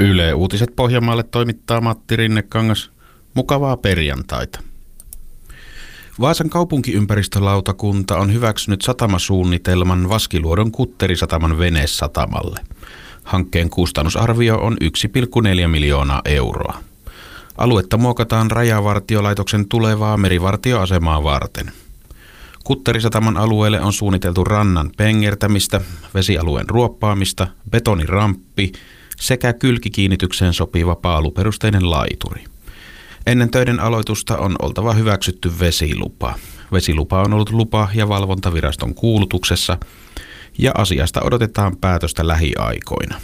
Yle Uutiset Pohjanmaalle toimittaa Matti Rinnekangas. Mukavaa perjantaita. Vaasan kaupunkiympäristölautakunta on hyväksynyt satamasuunnitelman Vaskiluodon Kutterisataman venesatamalle. Hankkeen kustannusarvio on 1,4 miljoonaa euroa. Aluetta muokataan Rajavartiolaitoksen tulevaa merivartioasemaa varten. Kutterisataman alueelle on suunniteltu rannan pengertämistä, vesialueen ruoppaamista, betoniramppi sekä kylkikiinnitykseen sopiva paaluperusteinen laituri. Ennen töiden aloitusta on oltava hyväksytty vesilupa. Vesilupa on ollut lupa- ja valvontaviraston kuulutuksessa ja asiasta odotetaan päätöstä lähiaikoina.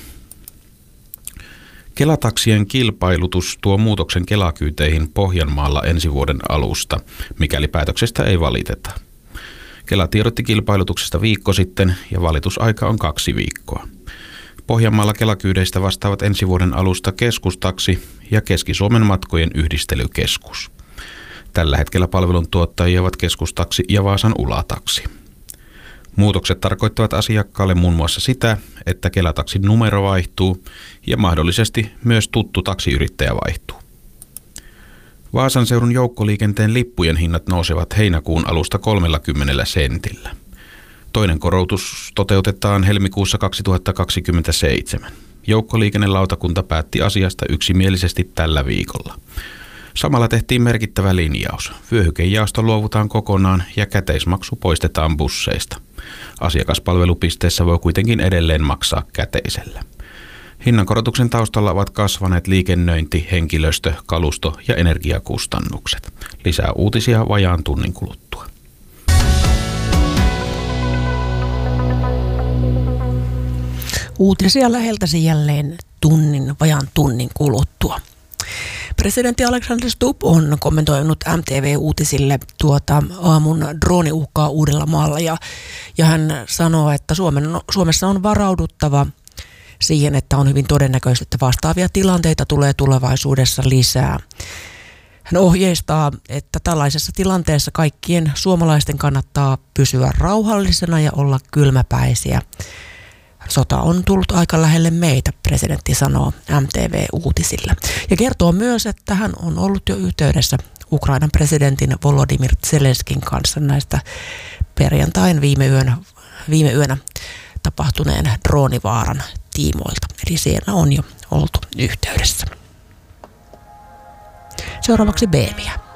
Kelataksien kilpailutus tuo muutoksen kelakyyteihin Pohjanmaalla ensi vuoden alusta, mikäli päätöksestä ei valiteta. Kela tiedotti kilpailutuksesta viikko sitten ja valitusaika on 2 viikkoa. Pohjanmaalla kelakyydeistä vastaavat ensi vuoden alusta Keskustaksi ja Keski-Suomen matkojen yhdistelykeskus. Tällä hetkellä palveluntuottajia ovat Keskustaksi ja Vaasan Ulataksi. Muutokset tarkoittavat asiakkaalle muun muassa sitä, että Kelataksin numero vaihtuu ja mahdollisesti myös tuttu taksiyrittäjä vaihtuu. Vaasan seudun joukkoliikenteen lippujen hinnat nousevat heinäkuun alusta 30 sentillä. Toinen korotus toteutetaan helmikuussa 2027. Joukkoliikennelautakunta päätti asiasta yksimielisesti tällä viikolla. Samalla tehtiin merkittävä linjaus. Vyöhykejaosto luovutaan kokonaan ja käteismaksu poistetaan busseista. Asiakaspalvelupisteessä voi kuitenkin edelleen maksaa käteisellä. Hinnankorotuksen taustalla ovat kasvaneet liikennöinti, henkilöstö, kalusto ja energiakustannukset. Lisää uutisia vajaan tunnin kuluttua. Uutisia läheltäsi jälleen vajaan tunnin kuluttua. Presidentti Alexander Stubb on kommentoinut MTV-uutisille aamun drooniuhkaa Uudellamaalla ja hän sanoo, että Suomessa on varauduttava siihen, että on hyvin todennäköistä, että vastaavia tilanteita tulee tulevaisuudessa lisää. Hän ohjeistaa, että tällaisessa tilanteessa kaikkien suomalaisten kannattaa pysyä rauhallisena ja olla kylmäpäisiä. Sota on tullut aika lähelle meitä, presidentti sanoo MTV-uutisille. Ja kertoo myös, että hän on ollut jo yhteydessä Ukrainan presidentin Volodymyr Zelenskin kanssa näistä perjantain viime yönä tapahtuneen droonivaaran tiimoilta. Eli siellä on jo oltu yhteydessä. Seuraavaksi Beemiä.